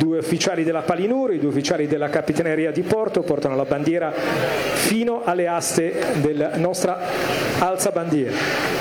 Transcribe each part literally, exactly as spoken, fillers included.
due ufficiali della Palinuro, i due ufficiali della Capitaneria di Porto portano la bandiera fino alle aste della nostra alzabandiera.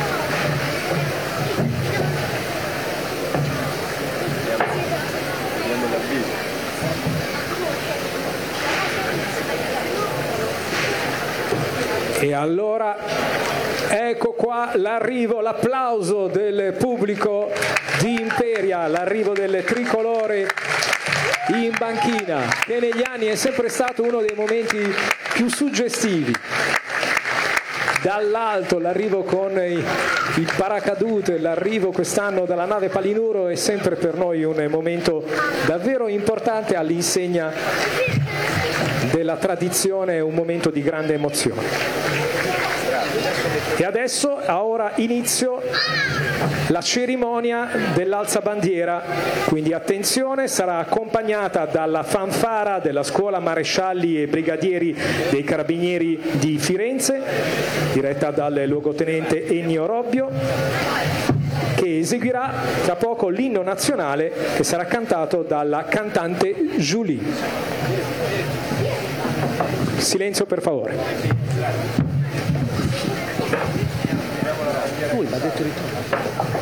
E allora ecco qua l'arrivo, l'applauso del pubblico di Imperia, l'arrivo del tricolore in banchina, che negli anni è sempre stato uno dei momenti più suggestivi. Dall'alto l'arrivo con il paracadute, l'arrivo quest'anno dalla nave Palinuro è sempre per noi un momento davvero importante all'insegna della tradizione, un momento di grande emozione. E adesso ha ora inizio la cerimonia dell'alzabandiera, quindi attenzione, sarà accompagnata dalla fanfara della scuola marescialli e brigadieri dei carabinieri di Firenze, diretta dal luogotenente Ennio Robbio, che eseguirà tra poco l'inno nazionale che sarà cantato dalla cantante Julie. Silenzio per favore. Lui l'ha detto di tutto.